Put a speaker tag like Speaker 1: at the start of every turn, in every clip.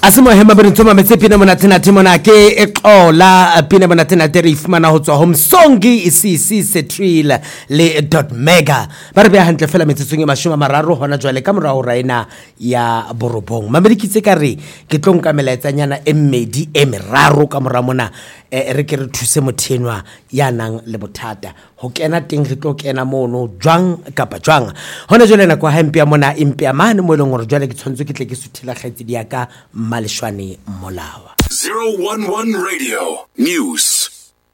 Speaker 1: Asimo hema berintsoma metse pina monathena timona ke exola pina monathena terifumana ho tswa ho Msongi isisi setril le .mega ba re be hantle fela metsetsong e 30 hona jwale ka morao raina ya borobong mamelekitse ka re ke tlo nka melaetsanyana e mmedi e meraro ka mora mona re ke re thuse mothenwa ya nang le bothata ho kena teng re tlo kena mono jwang kapa jwang hona jwale na kwa hempia mona impia mane mo leng hore jwale ke tshwantswe ke tle ke suthela kgaitsedi ya ka Maleshwane Molawa.
Speaker 2: 011 Radio News.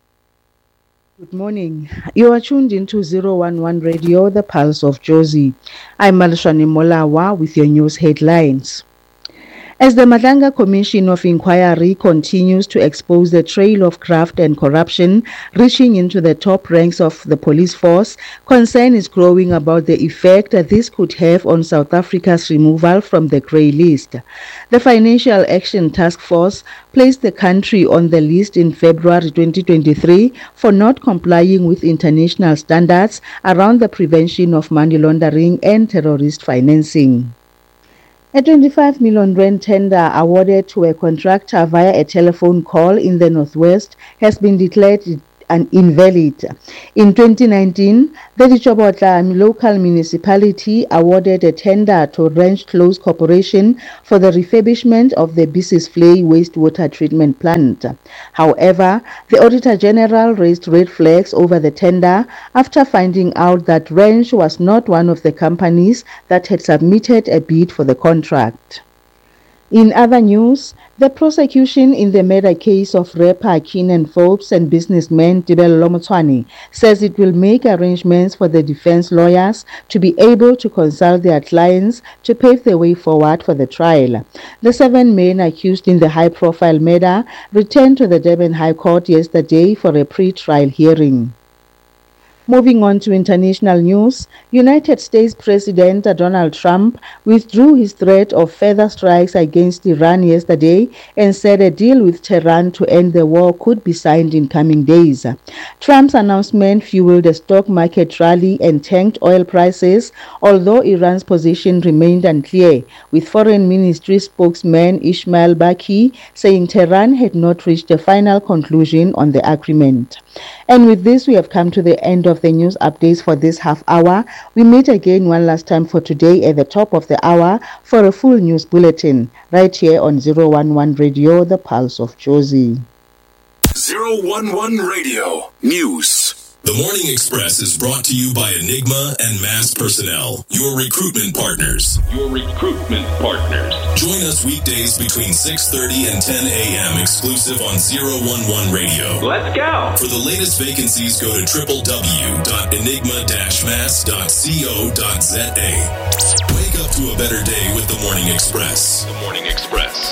Speaker 3: Good morning. You are tuned into 011 Radio, the Pulse of Jozi. I'm Maleshwane Molawa with your news headlines. As the Madanga Commission of Inquiry continues to expose the trail of graft and corruption reaching into the top ranks of the police force, concern is growing about the effect that this could have on South Africa's removal from the grey list. The Financial Action Task Force placed the country on the list in February 2023 for not complying with international standards around the prevention of money laundering and terrorist financing. A 25 million rand tender awarded to a contractor via a telephone call in the Northwest has been declared invalid. In 2019, the Ditsobotla local municipality awarded a tender to Range Close Corporation for the refurbishment of the Bisisvlei wastewater treatment plant. However, the Auditor General raised red flags over the tender after finding out that Range was not one of the companies that had submitted a bid for the contract. In other news, the prosecution in the murder case of rapper Keenan Forbes and businessman Tibelo Motshwane says it will make arrangements for the defense lawyers to be able to consult their clients to pave the way forward for the trial. The 7 men accused in the high-profile murder returned to the Durban High Court yesterday for a pre-trial hearing. Moving on to international news, United States President Donald Trump withdrew his threat of further strikes against Iran yesterday and said a deal with Tehran to end the war could be signed in coming days. Trump's announcement fueled a stock market rally and tanked oil prices, although Iran's position remained unclear, with Foreign Ministry spokesman Ismail Baqi saying Tehran had not reached a final conclusion on the agreement. And with this, we have come to the end of the news updates for this half hour. We meet again one last time for today at the top of the hour for a full news bulletin right here on 011 Radio, the Pulse of Jozi.
Speaker 2: 011 Radio News. The Morning Express is brought to you by Enigma and Mass Personnel, your recruitment partners. Join us weekdays between 6:30 and 10 a.m. exclusive on 011 Radio.
Speaker 4: Let's go!
Speaker 2: For the latest vacancies, go to www.enigma-mass.co.za. Wake up to a better day with The Morning Express.